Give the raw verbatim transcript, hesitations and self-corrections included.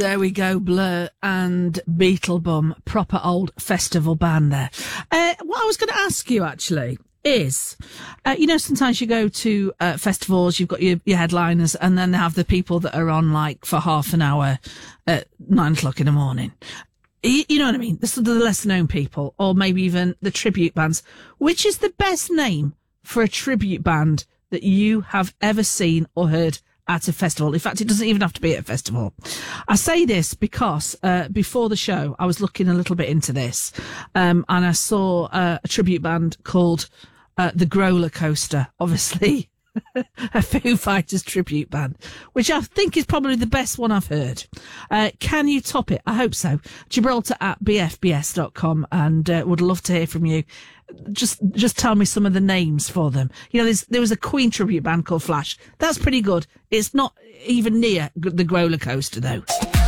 there we go, Blur and Beetlebum, proper old festival band there. Uh, what I was going to ask you, actually, is, uh, you know, sometimes you go to uh, festivals, you've got your, your headliners, and then they have the people that are on, like, for half an hour at nine o'clock in the morning. You, you know what I mean? The sort of the lesser-known people, or maybe even the tribute bands. Which is the best name for a tribute band that you have ever seen or heard at a festival? In fact, it doesn't even have to be at a festival. I say this because uh, before the show, I was looking a little bit into this, um, and I saw uh, a tribute band called uh, the Growler Coaster, obviously a Foo Fighters tribute band, which I think is probably the best one I've heard. Uh, can you top it? I hope so. Gibraltar at b f b s dot com, and uh, would love to hear from you. Just, just tell me some of the names for them. You know, there's, there was a Queen tribute band called Flash. That's pretty good. It's not even near the Growler Coaster, though.